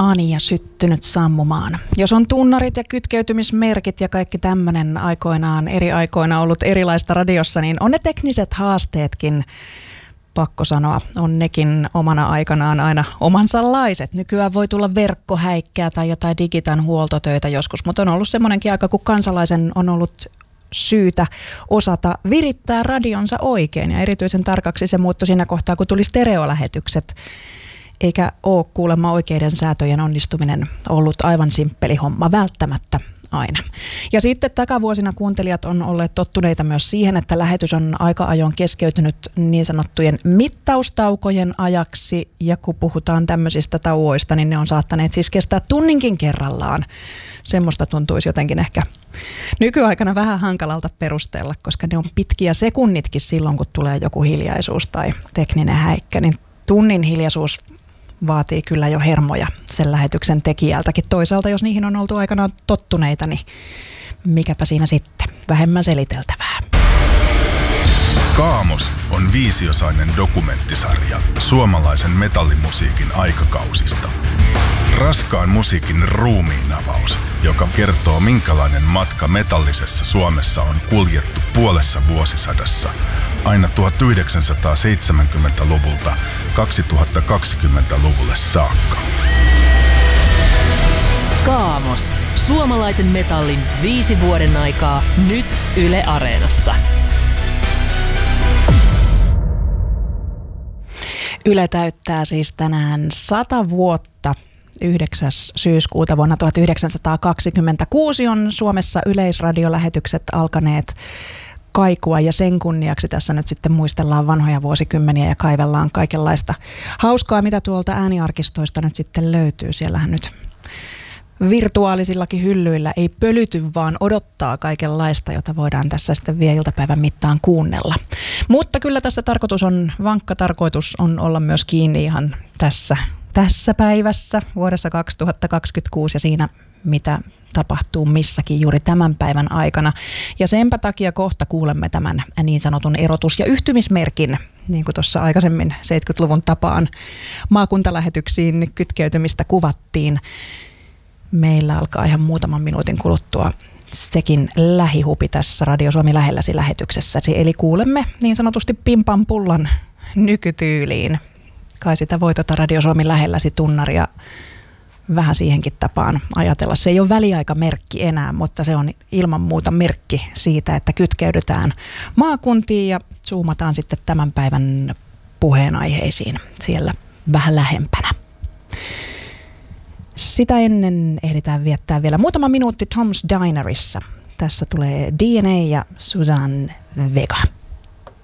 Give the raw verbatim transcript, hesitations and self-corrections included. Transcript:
Ania syttynyt sammumaan. Jos on tunnarit ja kytkeytymismerkit ja kaikki tämmöinen aikoinaan eri aikoina ollut erilaista radiossa, niin on ne tekniset haasteetkin, pakko sanoa, on nekin omana aikanaan aina omansalaiset. Nykyään voi tulla verkkohäikkää tai jotain digitan huoltotöitä joskus, mutta on ollut semmoinenkin aika, kun kansalaisen on ollut syytä osata virittää radionsa oikein. Ja erityisen tarkaksi se muuttui siinä kohtaa, kun tuli stereolähetykset. Eikä ole kuulemma oikeiden säätöjen onnistuminen ollut aivan simppeli homma välttämättä aina. Ja sitten takavuosina kuuntelijat on olleet tottuneita myös siihen, että lähetys on aika ajoin keskeytynyt niin sanottujen mittaustaukojen ajaksi. Ja kun puhutaan tämmöisistä tauoista, niin ne on saattaneet siis kestää tunninkin kerrallaan. Semmoista tuntuisi jotenkin ehkä nykyaikana vähän hankalalta perustella, koska ne on pitkiä sekunnitkin silloin, kun tulee joku hiljaisuus tai tekninen häikkä, niin tunnin hiljaisuus vaatii kyllä jo hermoja sen lähetyksen tekijältäkin. Toisaalta, jos niihin on oltu aikanaan tottuneita, niin mikäpä siinä sitten? Vähemmän seliteltävää. Kaamos on viisiosainen dokumenttisarja suomalaisen metallimusiikin aikakausista. Raskaan musiikin ruumiinavaus, joka kertoo minkälainen matka metallisessa Suomessa on kuljettu puolessa vuosisadassa aina tuhatyhdeksänsataaseitsemänkymmentäluvulta kaksituhattakaksikymmentäluvulle saakka. Kaamos. Suomalaisen metallin viisi vuoden aikaa nyt Yle Areenassa. Yle täyttää siis tänään sata vuotta. yhdeksäs syyskuuta vuonna tuhatyhdeksänsataakaksikymmentäkuusi on Suomessa yleisradiolähetykset alkaneet kaikua ja sen kunniaksi tässä nyt sitten muistellaan vanhoja vuosikymmeniä ja kaivellaan kaikenlaista hauskaa, mitä tuolta ääniarkistoista nyt sitten löytyy. Siellähän nyt virtuaalisillakin hyllyillä ei pölyty, vaan odottaa kaikenlaista, jota voidaan tässä sitten vielä iltapäivän mittaan kuunnella. Mutta kyllä tässä tarkoitus on, vankka tarkoitus on olla myös kiinni ihan tässä, tässä päivässä vuodessa kaksituhattakaksikymmentäkuusi ja siinä, mitä tapahtuu missäkin juuri tämän päivän aikana. Ja senpä takia kohta kuulemme tämän niin sanotun erotus- ja yhtymismerkin, niin kuin tuossa aikaisemmin seitsemänkymmentäluvun tapaan maakuntalähetyksiin kytkeytymistä kuvattiin. Meillä alkaa ihan muutaman minuutin kuluttua sekin lähihupi tässä Radio Suomi lähelläsi lähetyksessäsi. Eli kuulemme niin sanotusti pimpan pullan nykytyyliin. Kai sitä voi tuota Radio Suomi lähelläsi tunnaria vähän siihenkin tapaan ajatella. Se ei ole väliaikamerkki enää, mutta se on ilman muuta merkki siitä, että kytkeydytään maakuntiin ja zoomataan sitten tämän päivän puheenaiheisiin siellä vähän lähempänä. Sitä ennen ehditään viettää vielä muutama minuutti Tom's Dinerissa. Tässä tulee D N A ja Suzanne Vega.